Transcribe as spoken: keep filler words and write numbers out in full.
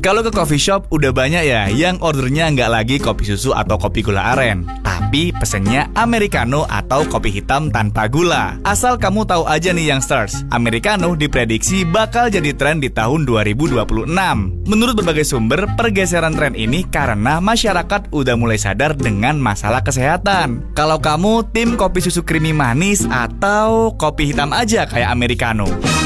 Kalau ke coffee shop udah banyak ya yang ordernya nggak lagi kopi susu atau kopi gula aren, tapi pesennya americano atau kopi hitam tanpa gula. Asal kamu tahu aja nih youngsters, americano diprediksi bakal jadi tren di tahun dua ribu dua puluh enam. Menurut berbagai sumber, pergeseran tren ini karena masyarakat udah mulai sadar dengan masalah kesehatan. Kalau kamu tim kopi susu creamy manis atau kopi hitam aja kayak americano?